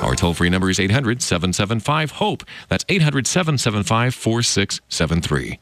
Our toll-free number is 800-775-HOPE. That's 800-775-4673.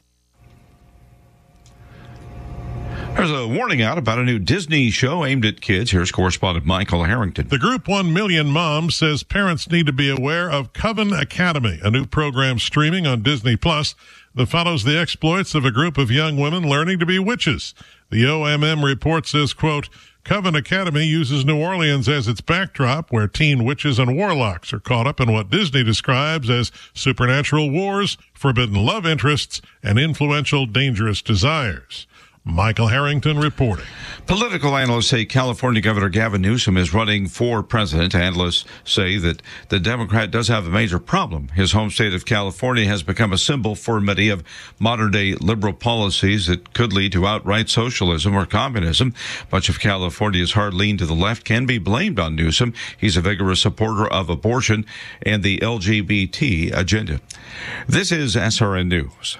There's a warning out about a new Disney show aimed at kids. Here's correspondent Michael Harrington. The group 1 Million Moms says parents need to be aware of Coven Academy, a new program streaming on Disney Plus that follows the exploits of a group of young women learning to be witches. The OMM report says, quote, Coven Academy uses New Orleans as its backdrop, where teen witches and warlocks are caught up in what Disney describes as supernatural wars, forbidden love interests, and influential, dangerous desires. Michael Harrington reporting. Political analysts say California Governor Gavin Newsom is running for president. Analysts say that the Democrat does have a major problem. His home state of California has become a symbol for many of modern-day liberal policies that could lead to outright socialism or communism. Much of California's hard lean to the left can be blamed on Newsom. He's a vigorous supporter of abortion and the LGBT agenda. This is SRN News.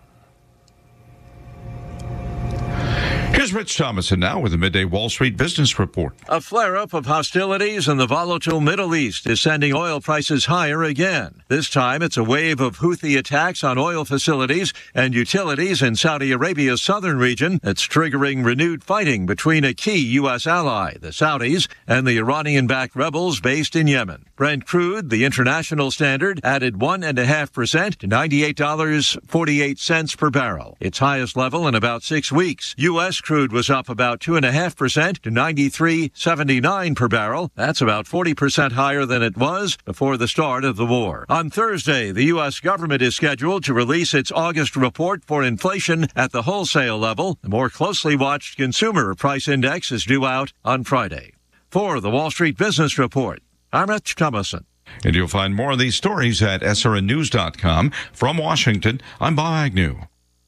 Here's Rich Thomason now with the Midday Wall Street Business Report. A flare-up of hostilities in the volatile Middle East is sending oil prices higher again. This time, it's a wave of Houthi attacks on oil facilities and utilities in Saudi Arabia's southern region that's triggering renewed fighting between a key U.S. ally, the Saudis, and the Iranian-backed rebels based in Yemen. Brent crude, the international standard, added 1.5% to $98.48 per barrel, its highest level in about 6 weeks. U.S. crude was up about 2.5% to $93.79 per barrel. That's about 40% higher than it was before the start of the war. On Thursday, the U.S. government is scheduled to release its August report for inflation at the wholesale level. The more closely watched consumer price index is due out on Friday. For the Wall Street Business Report, I'm Rich Thomason. And you'll find more of these stories at srnnews.com. From Washington, I'm Bob Agnew.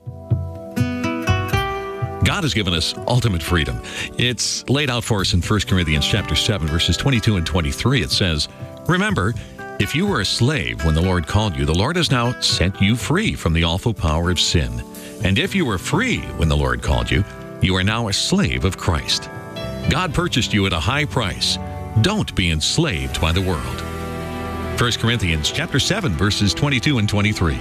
God has given us ultimate freedom. It's laid out for us in 1 Corinthians chapter 7, verses 22 and 23. It says, Remember, if you were a slave when the Lord called you, the Lord has now set you free from the awful power of sin. And if you were free when the Lord called you, you are now a slave of Christ. God purchased you at a high price. Don't be enslaved by the world. 1 Corinthians chapter 7, verses 22 and 23.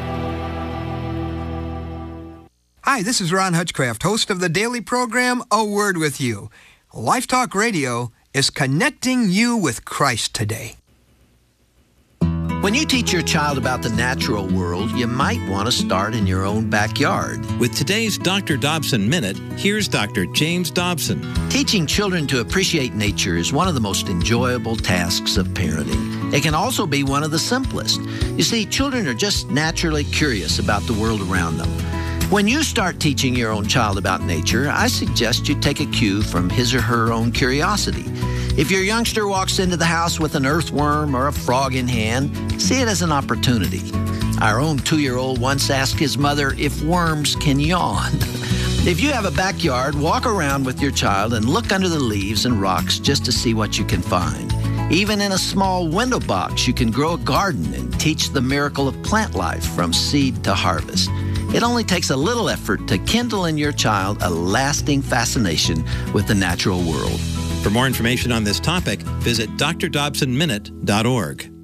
Hi, this is Ron Hutchcraft, host of the daily program, A Word With You. Life Talk Radio is connecting you with Christ today. When you teach your child about the natural world, you might want to start in your own backyard. With today's Dr. Dobson Minute, here's Dr. James Dobson. Teaching children to appreciate nature is one of the most enjoyable tasks of parenting. It can also be one of the simplest. You see, children are just naturally curious about the world around them. When you start teaching your own child about nature, I suggest you take a cue from his or her own curiosity. If your youngster walks into the house with an earthworm or a frog in hand, see it as an opportunity. Our own 2-year-old once asked his mother if worms can yawn. If you have a backyard, walk around with your child and look under the leaves and rocks just to see what you can find. Even in a small window box, you can grow a garden and teach the miracle of plant life from seed to harvest. It only takes a little effort to kindle in your child a lasting fascination with the natural world. For more information on this topic, visit drdobsonminute.org.